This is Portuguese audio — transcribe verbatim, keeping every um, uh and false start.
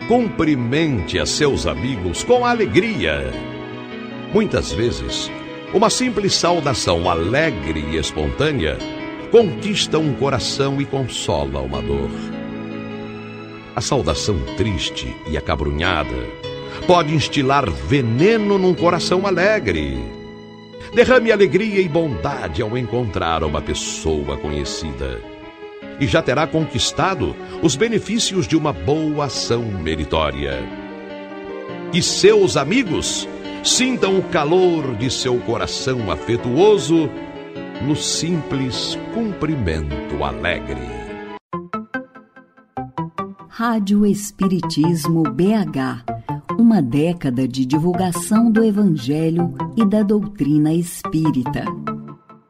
cumprimente a seus amigos com alegria. Muitas vezes, uma simples saudação alegre e espontânea conquista um coração e consola uma dor. A saudação triste e acabrunhada pode instilar veneno num coração alegre. Derrame alegria e bondade ao encontrar uma pessoa conhecida, e já terá conquistado os benefícios de uma boa ação meritória. Que seus amigos sintam o calor de seu coração afetuoso no simples cumprimento alegre. Rádio Espiritismo B H, uma década de divulgação do Evangelho e da doutrina espírita.